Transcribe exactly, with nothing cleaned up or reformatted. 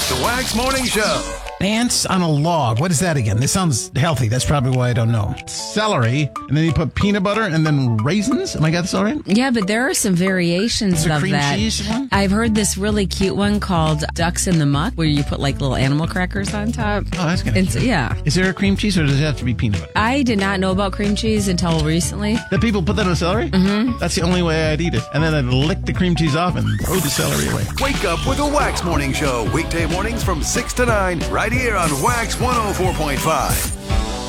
The Wax Morning Show. Ants on a log. What is that again? This sounds healthy. That's probably why I don't know. Celery, and then you put peanut butter and then raisins. Am I got this all right? Yeah, but there are some variations Is of cream that. cheese one? I've heard this really cute one called Ducks in the Muck, where you put like little animal crackers on top. Oh, that's kind of It's, cute. yeah. Is there a cream cheese or does it have to be peanut butter? I did not know about cream cheese until recently. That people put that on celery? Mm-hmm. That's the only way I'd eat it. And then I'd lick the cream cheese off and throw the celery away. Wake up with the Wax Morning Show. Weekday mornings from six to nine, right here on Wax one oh four point five.